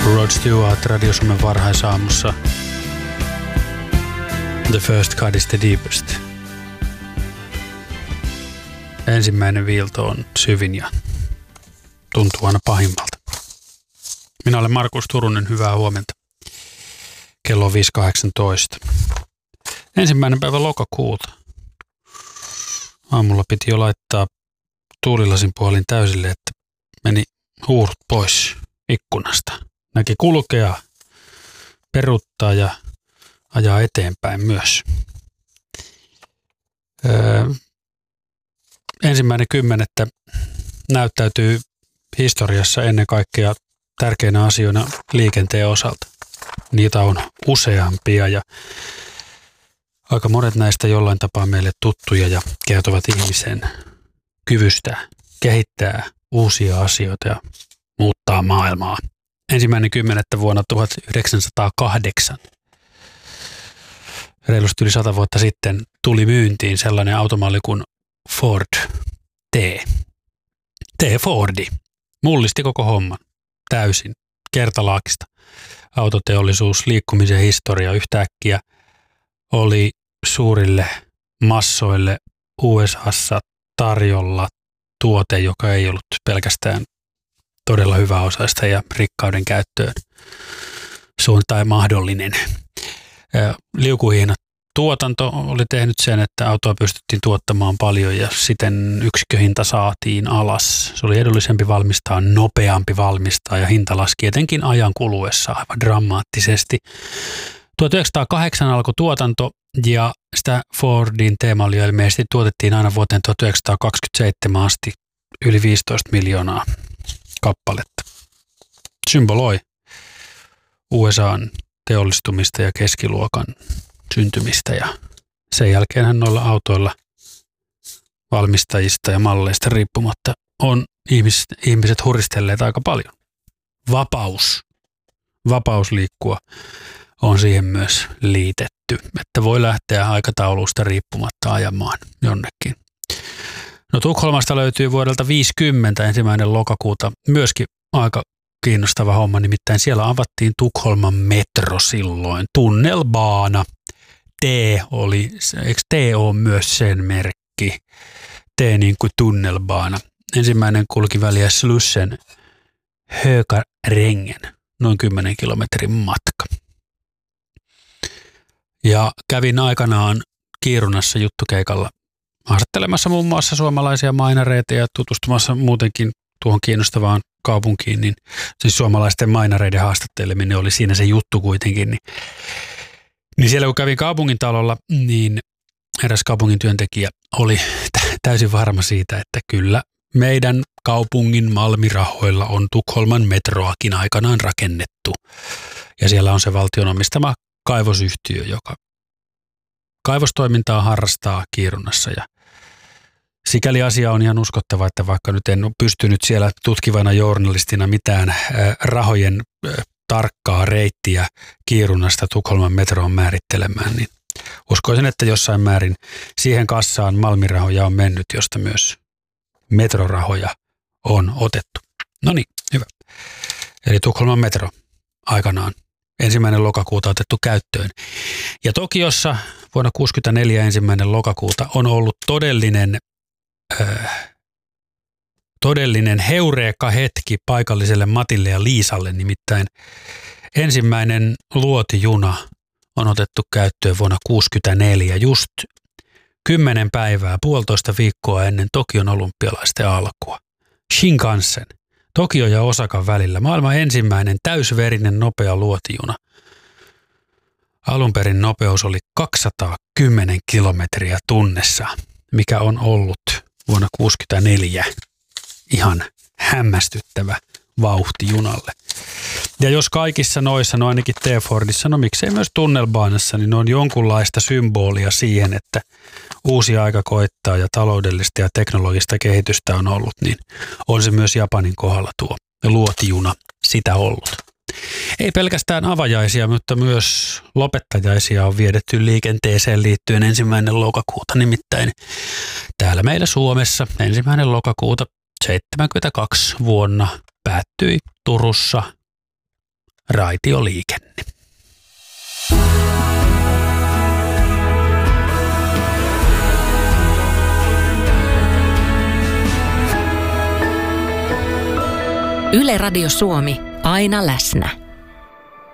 Rod Stewart Radio Suomen varhaisaamussa. The first cut is the deepest. Ensimmäinen viilto on syvin ja tuntuu aina pahimmalta. Minä olen Markus Turunen, hyvää huomenta. Kello on 5.18. Ensimmäinen päivä lokakuuta. Aamulla piti jo laittaa tuulilasin puolin täysille, että meni huurut pois ikkunasta. Näki kulkea, peruuttaa ja ajaa eteenpäin myös. 1.10. näyttäytyy historiassa ennen kaikkea tärkeinä asioina liikenteen osalta. Niitä on useampia ja aika monet näistä jollain tapaa meille tuttuja ja kertovat ihmisen kyvystä kehittää uusia asioita ja muuttaa maailmaa. 1.10. vuonna 1908. Reilusti yli 100 vuotta sitten tuli myyntiin sellainen automalli kuin Ford T. T-Fordi. Mullisti koko homman täysin kertalaakista. Autoteollisuus, liikkumisen historia yhtäkkiä oli suurille massoille USAssa tarjolla tuote, joka ei ollut pelkästään todella hyväosaista ja rikkauden käyttöön suuntaan mahdollinen. Liukuhihnat tuotanto oli tehnyt sen, että autoa pystyttiin tuottamaan paljon ja siten yksikköhinta saatiin alas. Se oli edullisempi valmistaa, nopeampi valmistaa ja hinta laski etenkin ajan kuluessa aivan dramaattisesti. 1908 alkoi tuotanto ja sitä Fordin teemallia ilmeisesti tuotettiin aina vuoteen 1927 asti yli 15 miljoonaa kappaletta. Symboloi USAn teollistumista ja keskiluokan syntymistä ja sen jälkeenhän noilla autoilla valmistajista ja malleista riippumatta on ihmiset huristelleet aika paljon. Vapaus liikkua on siihen myös liitetty, että voi lähteä aikataulusta riippumatta ajamaan jonnekin. No Tukholmasta löytyy vuodelta 50 1. lokakuuta myöskin aika kiinnostava homma, nimittäin siellä avattiin Tukholman metro silloin, tunnelbaana. T oli, eikö T ole myös sen merkki? T niin kuin tunnelbaana. Ensimmäinen kulki väliä Slussen Hökarängen, noin 10 kilometrin matka. Ja kävin aikanaan Kiirunassa juttukeikalla haastattelemassa muun muassa suomalaisia mainareita ja tutustumassa muutenkin tuohon kiinnostavaan kaupunkiin, niin siis suomalaisten mainareiden haastatteleminen oli siinä se juttu kuitenkin. Niin siellä kun kävin kaupungintalolla, niin eräs kaupungin työntekijä oli täysin varma siitä, että kyllä meidän kaupungin Malmirahoilla on Tukholman metroakin aikanaan rakennettu. Ja siellä on se valtion omistama kaivosyhtiö, joka kaivostoimintaa harrastaa Kiirunassa ja sikäli asia on ihan uskottava, että vaikka nyt en ole pystynyt siellä tutkivana journalistina mitään rahojen tarkkaa reittiä Kiirunasta Tukholman metroon määrittelemään, niin uskoisin, että jossain määrin siihen kassaan Malmirahoja on mennyt, josta myös metrorahoja on otettu. No niin, hyvä. Eli Tukholman metro aikanaan 1. lokakuuta otettu käyttöön. Ja Tokiossa vuonna 1964 1. lokakuuta on ollut todellinen heureeka-hetki paikalliselle Matille ja Liisalle, nimittäin ensimmäinen luotijuna on otettu käyttöön vuonna 1964, just 10 päivää, 1,5 viikkoa ennen Tokion olympialaisten alkua. Shinkansen, Tokio ja Osakan välillä, maailman ensimmäinen täysverinen nopea luotijuna. Alunperin nopeus oli 210 kilometriä tunnissa, mikä on ollut vuonna 1964 ihan hämmästyttävä vauhti junalle. Ja jos kaikissa noissa, no ainakin T-Fordissa, no miksei myös tunnelbaanassa, niin on jonkunlaista symbolia siihen, että uusi aika koittaa ja taloudellista ja teknologista kehitystä on ollut, niin on se myös Japanin kohdalla tuo luotijuna sitä ollut. Ei pelkästään avajaisia, mutta myös lopettajaisia on viedetty liikenteeseen liittyen 1. lokakuuta. Nimittäin täällä meillä Suomessa 1. lokakuuta 1972 vuonna päättyi Turussa raitioliikenne. Yle Radio Suomi, aina läsnä.